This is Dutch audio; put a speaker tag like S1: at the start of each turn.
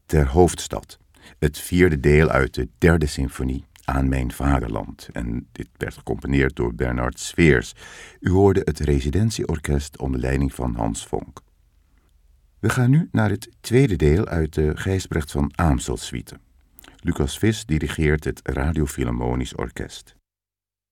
S1: ter hoofdstad. Het vierde deel uit de derde symfonie, Aan mijn vaderland. En dit werd gecomponeerd door Bernard Sweers. U hoorde het residentieorkest onder leiding van Hans Vonk. We gaan nu naar het tweede deel uit de Gijsbrecht van Aamstel suite. Lucas Vis dirigeert het Radio Philharmonisch Orkest.